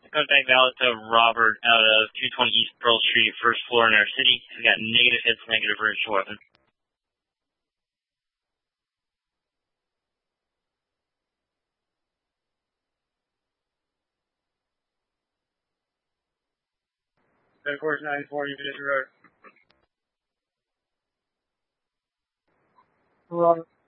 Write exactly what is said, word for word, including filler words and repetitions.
Contact valid to Robert out of two twenty East Pearl Street, first floor in our city. We got negative hits, negative for his weapon. Of course, ninety-four, you can road. Robert.